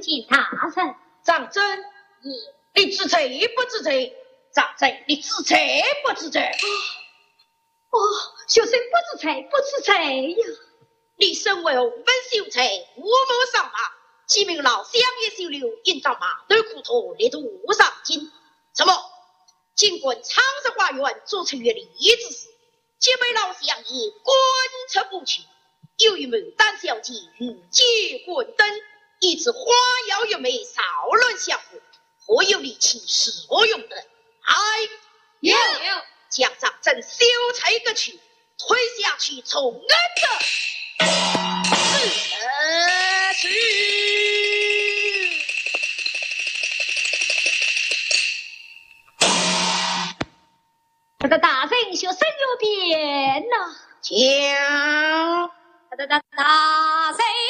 请大人。 长真，你知罪不知罪？长真，你知罪不知罪？ 哦，学生不知罪，不知罪呀！ 你身为红粉秀才，乌木上马，启明老乡也收留，引到马头苦托，列入无上京。什么？尽管长沙花园做成越礼之事，皆被老乡爷观察不去。有一牡丹小姐御姐滚灯，一直花摇月眉，骚乱相互，何有力气使我用的？哎， 有将长真修才个去，推下去从恩的去。 大人学生有变呐， 讲大人